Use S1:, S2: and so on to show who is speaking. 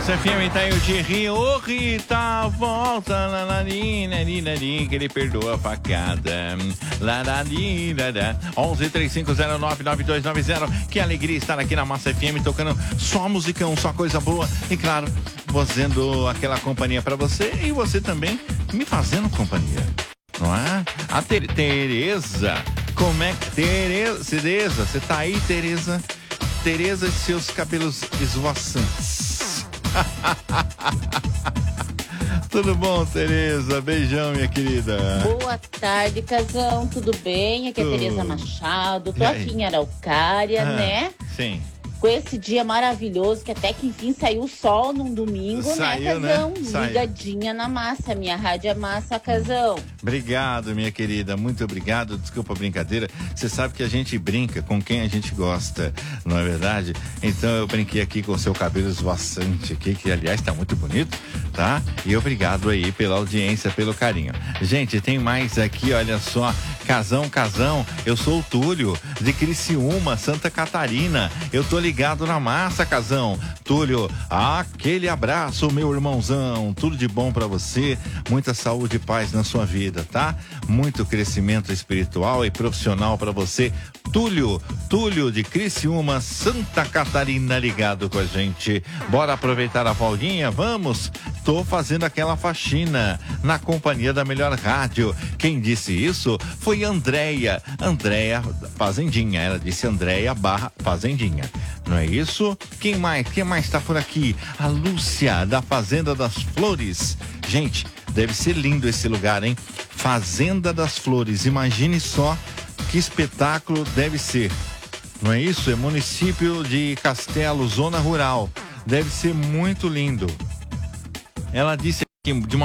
S1: Massa FM, tá aí o Thierry. Ô Rita, volta, que ele perdoa a facada. 1135099290. Que alegria estar aqui na Massa FM, tocando só musicão, só coisa boa. E claro, fazendo aquela companhia pra você e você também me fazendo companhia. Não é? A Tereza, como é que... Tereza, você tá aí, Tereza? Tereza e seus cabelos esvoaçantes. Tudo bom, Tereza? Beijão, minha querida.
S2: Boa tarde, casão. Tudo bem? Aqui é a Tereza Machado. Tô aqui em Araucária, né?
S1: Sim.
S2: Com esse dia maravilhoso, que até que enfim saiu o sol num domingo,
S1: saiu,
S2: né, casão?
S1: Saiu.
S2: Ligadinha na massa. Minha rádio é massa, casão.
S1: Obrigado, minha querida. Muito obrigado. Desculpa a brincadeira. Você sabe que a gente brinca com quem a gente gosta, não é verdade? Então eu brinquei aqui com o seu cabelo esvoaçante aqui, que aliás tá muito bonito, tá? E obrigado aí pela audiência, pelo carinho. Gente, tem mais aqui, olha só. Casão, eu sou o Túlio, de Criciúma, Santa Catarina. Eu tô ligado na massa, casão. Túlio, aquele abraço, meu irmãozão. Tudo de bom pra você, muita saúde e paz na sua vida, tá? Muito crescimento espiritual e profissional pra você. Túlio de Criciúma, Santa Catarina, ligado com a gente. Bora aproveitar a folguinha? Vamos? Tô fazendo aquela faxina na companhia da melhor rádio. Quem disse isso foi Andréia Fazendinha. Ela disse Andréia /Fazendinha. Não é isso? Quem mais tá por aqui? A Lúcia, da Fazenda das Flores. Gente, deve ser lindo esse lugar, hein? Fazenda das Flores. Imagine só que espetáculo deve ser. Não é isso? É município de Castelo, zona rural. Deve ser muito lindo. Ela disse aqui de uma